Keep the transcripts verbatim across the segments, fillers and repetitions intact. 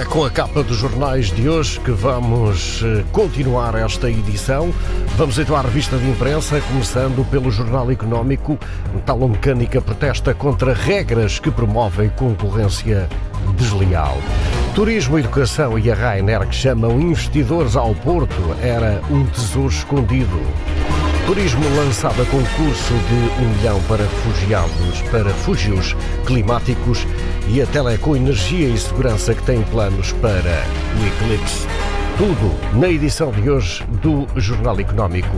É com a capa dos jornais de hoje que vamos continuar esta edição. Vamos então à revista de imprensa, começando pelo Jornal Económico. Metalomecânica protesta contra regras que promovem concorrência desleal. Turismo, educação e a Ryanair que chamam investidores ao Porto era um tesouro escondido. Turismo lançado a concurso de um milhão para refugiados, para refúgios climáticos, e a Teleco Energia e Segurança que tem planos para o eclipse. Tudo na edição de hoje do Jornal Económico.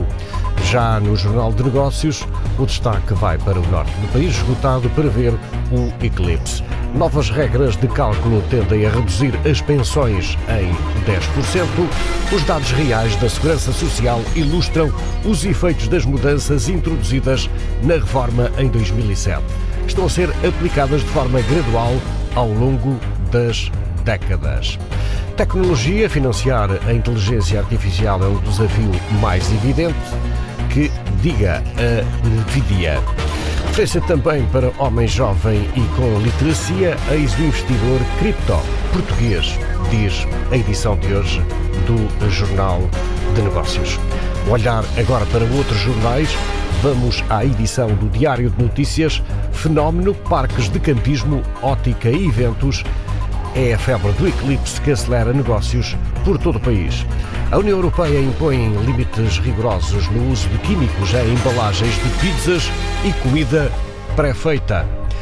Já no Jornal de Negócios, o destaque vai para o norte do país, esgotado para ver o eclipse. Novas regras de cálculo tendem a reduzir as pensões em dez por cento. Os dados reais da Segurança Social ilustram os efeitos das mudanças introduzidas na reforma em dois mil e sete. Estão a ser aplicadas de forma gradual ao longo das décadas. Tecnologia, financiar a inteligência artificial é o desafio mais evidente, que diga a Nvidia. Referência também para homem jovem e com literacia, eis do investidor cripto português, diz a edição de hoje do Jornal de Negócios. Olhar agora para outros jornais, vamos à edição do Diário de Notícias. Fenómeno, parques de campismo, ótica e eventos. É a febre do eclipse que acelera negócios por todo o país. A União Europeia impõe limites rigorosos no uso de químicos em embalagens de pizzas e comida pré-feita.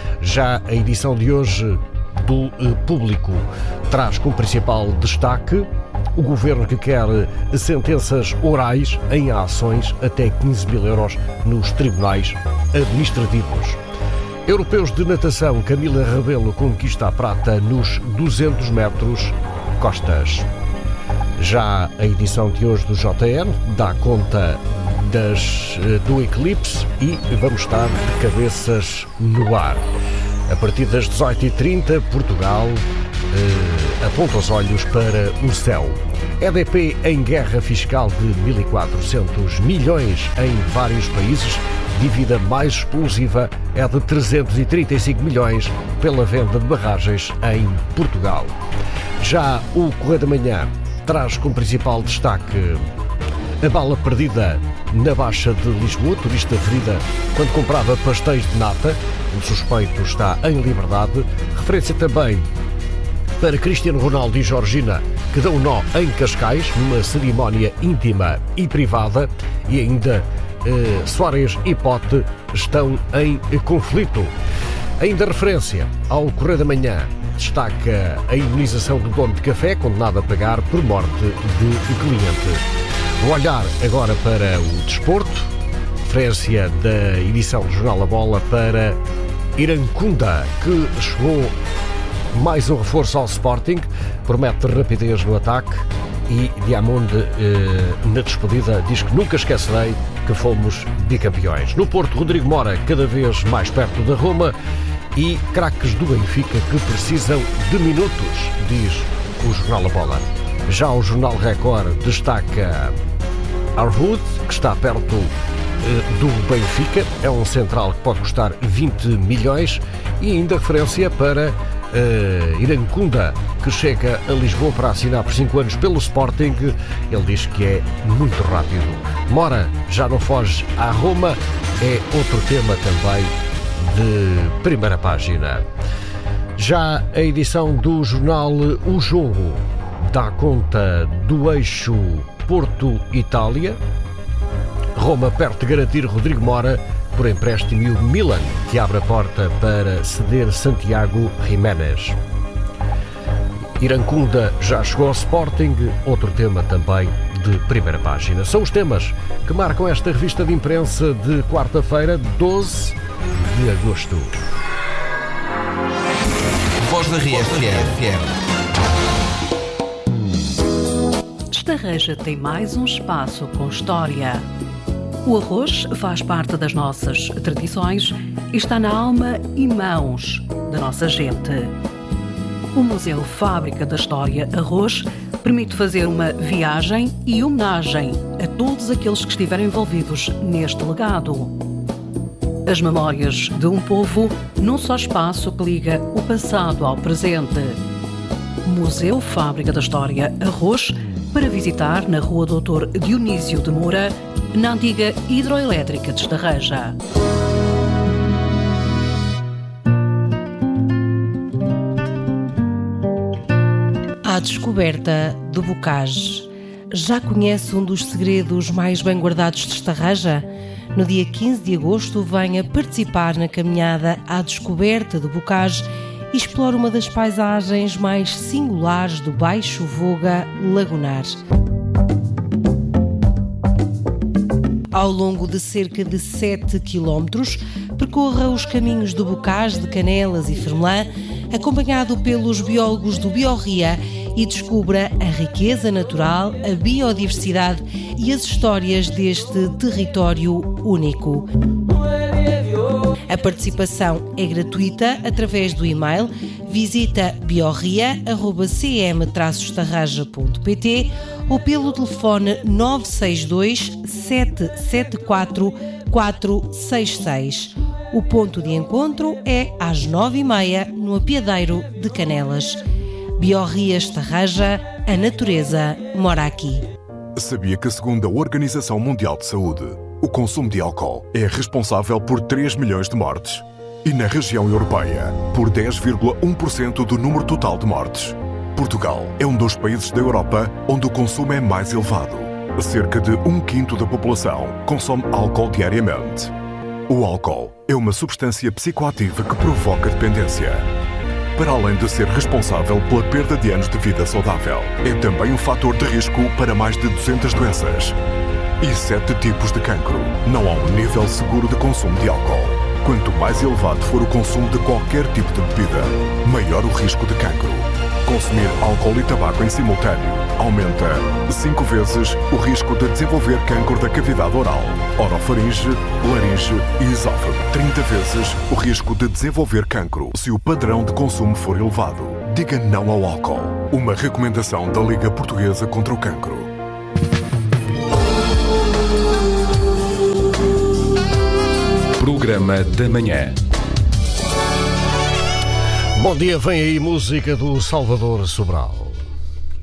Já a edição de hoje do Público traz como principal destaque o governo que quer sentenças orais em ações até quinze mil euros nos tribunais administrativos. Europeus de natação, Camila Rebelo conquista a prata nos duzentos metros costas. Já a edição de hoje do J N dá conta das, do eclipse e vamos estar de cabeças no ar. A partir das dezoito e trinta, Portugal eh, aponta os olhos para o céu. E D P em guerra fiscal de mil e quatrocentos milhões em vários países. Dívida mais explosiva é de trezentos e trinta e cinco milhões pela venda de barragens em Portugal. Já o Correio da Manhã traz como principal destaque a bala perdida na Baixa de Lisboa, turista ferida quando comprava pastéis de nata. O suspeito está em liberdade. Referência também para Cristiano Ronaldo e Georgina, que dão um nó em Cascais, numa cerimónia íntima e privada, e ainda eh, Soares e Pote estão em conflito. Ainda referência ao Correio da Manhã destaca a indenização do dono de café, condenado a pagar por morte de cliente. Vou olhar agora para o desporto, referência da edição do Jornal A Bola para Irancunda, que chegou mais um reforço ao Sporting, promete rapidez no ataque, e Diamond eh, na despedida diz que nunca esquecerei que fomos bicampeões. No Porto, Rodrigo Mora cada vez mais perto da Roma e craques do Benfica que precisam de minutos, diz o Jornal A Bola. Já o Jornal Record destaca Arwood, que está perto eh, do Benfica, é um central que pode custar vinte milhões, e ainda referência para Uh, Irancunda, que chega a Lisboa para assinar por cinco anos pelo Sporting. Ele diz que é muito rápido. Mora já não foge à Roma, é outro tema também de primeira página. Já a edição do jornal O Jogo dá conta do eixo Porto-Itália. Roma perto de garantir Rodrigo Mora por empréstimo, e o Milan que abre a porta para ceder Santiago Jiménez. Irancunda já chegou ao Sporting, outro tema também de primeira página. São os temas que marcam esta revista de imprensa de quarta-feira, doze de agosto. Voz da R F M. Estarreja tem mais um espaço com história. O arroz faz parte das nossas tradições e está na alma e mãos da nossa gente. O Museu Fábrica da História Arroz permite fazer uma viagem e homenagem a todos aqueles que estiveram envolvidos neste legado. As memórias de um povo num só espaço que liga o passado ao presente. Museu Fábrica da História Arroz, para visitar na Rua doutor Dionísio de Moura, na antiga hidroelétrica de Estarreja. À descoberta do Bocage. Já conhece um dos segredos mais bem guardados de Estarreja? No dia quinze de agosto, venha participar na caminhada à descoberta do Bocage e explore uma das paisagens mais singulares do Baixo Voga Lagunar. Ao longo de cerca de sete quilómetros, percorra os caminhos do Bocage de Canelas e Fermelã, acompanhado pelos biólogos do Biorria, e descubra a riqueza natural, a biodiversidade e as histórias deste território único. A participação é gratuita através do e-mail visita biorria arroba c m traço estarraja ponto p t ou pelo telefone nove seis dois, sete sete quatro, quatro seis seis. O ponto de encontro é às nove e meia no Apiadeiro de Canelas. Biorria Estarreja, a natureza mora aqui. Sabia que, segundo a Organização Mundial de Saúde, o consumo de álcool é responsável por três milhões de mortes e, na região europeia, por dez vírgula um por cento do número total de mortes. Portugal é um dos países da Europa onde o consumo é mais elevado. Cerca de um quinto da população consome álcool diariamente. O álcool é uma substância psicoativa que provoca dependência. Para além de ser responsável pela perda de anos de vida saudável, é também um fator de risco para mais de duzentas doenças e sete tipos de cancro. Não há um nível seguro de consumo de álcool. Quanto mais elevado for o consumo de qualquer tipo de bebida, maior o risco de cancro. Consumir álcool e tabaco em simultâneo aumenta cinco vezes o risco de desenvolver cancro da cavidade oral, orofaringe, laringe e esófago. trinta vezes o risco de desenvolver cancro se o padrão de consumo for elevado. Diga não ao álcool. Uma recomendação da Liga Portuguesa contra o Cancro. Programa da Manhã. Bom dia, vem aí música do Salvador Sobral.